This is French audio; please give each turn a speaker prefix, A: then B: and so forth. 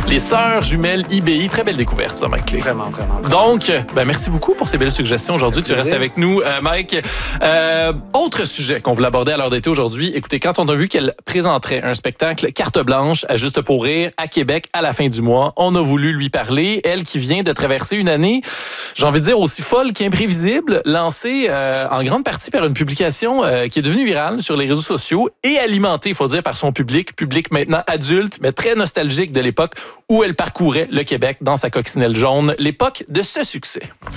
A: Les sœurs jumelles IBI, très belle découverte, ça, Mike Clé.
B: Vraiment.
A: Donc, merci beaucoup pour ces belles suggestions aujourd'hui. Tu restes avec nous, Mike. Autre sujet qu'on voulait aborder à l'heure d'été aujourd'hui. Écoutez, quand on a vu qu'elle présenterait un spectacle carte blanche à Juste pour rire à Québec à la fin du mois, on a voulu lui parler. Elle qui vient de traverser une année, j'ai envie de dire aussi folle qu'imprévisible, lancée en grande partie par une publication qui est devenue virale sur les réseaux sociaux et alimentée, il faut dire, par son public maintenant adulte, mais très nostalgique de l'époque où elle parcourait le Québec dans sa coccinelle jaune, l'époque de ce succès.